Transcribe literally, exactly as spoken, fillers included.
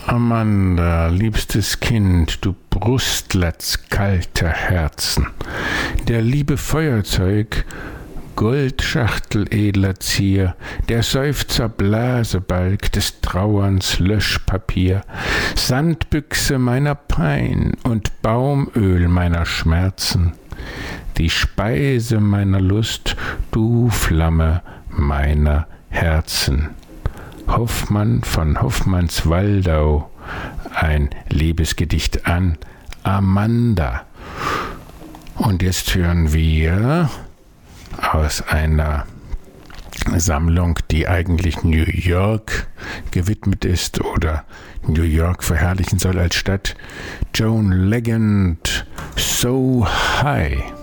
Amanda, liebstes Kind, du Brustlatz kalter Herzen, der Liebe Feuerzeug, Goldschachtel edler Zier, der Seufzer Blasebalg des Trauerns Löschpapier, Sandbüchse meiner Pein und Baumöl meiner Schmerzen, die Speise meiner Lust, du Flamme meiner Herzen. Hoffmann von Hoffmannswaldau, ein Liebesgedicht an Amanda. Und jetzt hören wir aus einer Sammlung, die eigentlich New York gewidmet ist oder New York verherrlichen soll als Stadt, Joan Legend, So High.